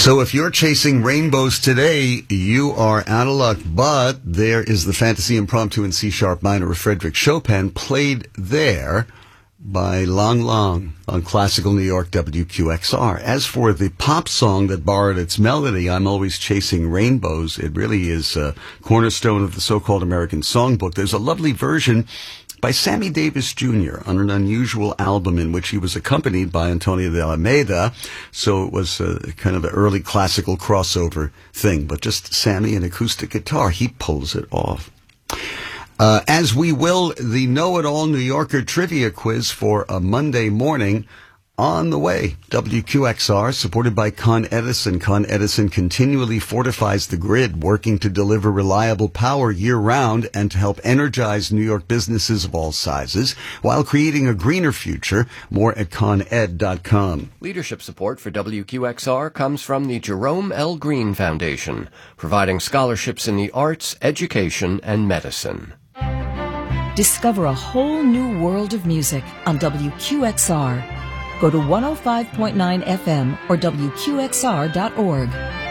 So if you're chasing rainbows today, you are out of luck. But there is the Fantasy Impromptu in C-sharp minor of Frédéric Chopin, played there by Lang Lang on Classical New York WQXR. As for the pop song that borrowed its melody, I'm Always Chasing Rainbows, it really is a cornerstone of the so-called American songbook. There's a lovely version by Sammy Davis Jr. on an unusual album in which he was accompanied by Antonio de Almeida. So it was kind of an early classical crossover thing, but just Sammy and acoustic guitar. He pulls it off. As we will, the Know-It-All New Yorker trivia quiz for a Monday morning on the way. WQXR, supported by Con Edison. Con Edison continually fortifies the grid, working to deliver reliable power year-round and to help energize New York businesses of all sizes while creating a greener future. More at coned.com. Leadership support for WQXR comes from the Jerome L. Green Foundation, providing scholarships in the arts, education, and medicine. Discover a whole new world of music on WQXR. Go to 105.9 FM or WQXR.org.